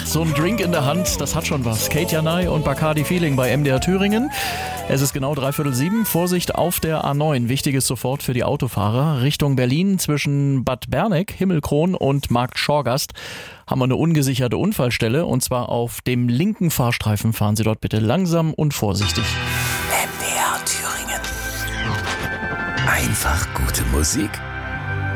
So ein Drink in der Hand, das hat schon was. Kate Janay und Bacardi Feeling bei MDR Thüringen. Es ist genau 6:45. Vorsicht auf der A9. Wichtiges sofort für die Autofahrer. Richtung Berlin zwischen Bad Berneck, Himmelkron und Markt Schorgast haben wir eine ungesicherte Unfallstelle. Und zwar auf dem linken Fahrstreifen. Fahren Sie dort bitte langsam und vorsichtig. MDR Thüringen. Einfach gute Musik.